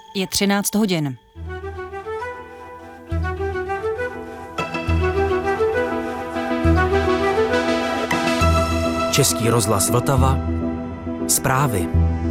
Je 13 hodin. Český rozhlas Vltava. Zprávy.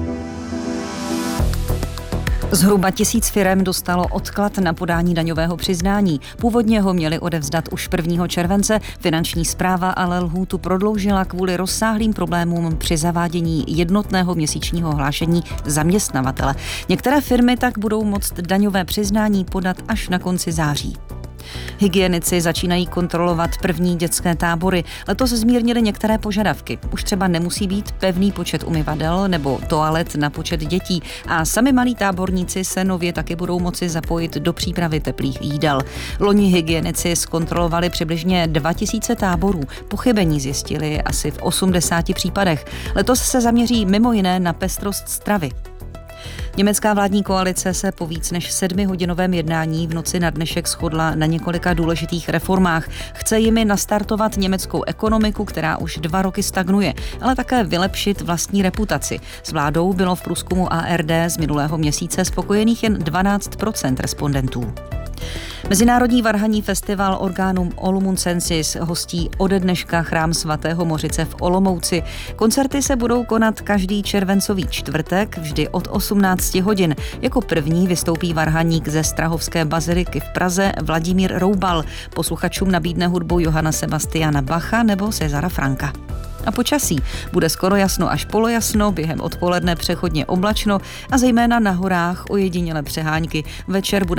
Zhruba 1000 firem dostalo odklad na podání daňového přiznání. Původně ho měli odevzdat už 1. července, Finanční správa ale lhůtu prodloužila kvůli rozsáhlým problémům při zavádění jednotného měsíčního hlášení zaměstnavatele. Některé firmy tak budou moct daňové přiznání podat až na konci září. Hygienici začínají kontrolovat první dětské tábory. Letos zmírnili některé požadavky. Už třeba nemusí být pevný počet umyvadel nebo toalet na počet dětí a sami malí táborníci se nově taky budou moci zapojit do přípravy teplých jídel. Loni hygienici zkontrolovali přibližně 2000 táborů. Pochybení zjistili asi v 80 případech. Letos se zaměří mimo jiné na pestrost stravy. Německá vládní koalice se po víc než 7hodinovém jednání v noci na dnešek shodla na několika důležitých reformách. Chce jimi nastartovat německou ekonomiku, která už 2 roky stagnuje, ale také vylepšit vlastní reputaci. S vládou bylo v průzkumu ARD z minulého měsíce spokojených jen 12% respondentů. Mezinárodní varhanní festival Organum Olomoucensis hostí ode dneška chrám svatého Mořice v Olomouci. Koncerty se budou konat každý červencový čtvrtek, vždy od 18 hodin. Jako první vystoupí varhaník ze Strahovské baziliky v Praze Vladimír Roubal. Posluchačům nabídne hudbu Johana Sebastiana Bacha nebo Cezara Franka. A počasí. Bude skoro jasno až polojasno, během odpoledne přechodně oblačno a zejména na horách ojedinělé přehánky. Večer bude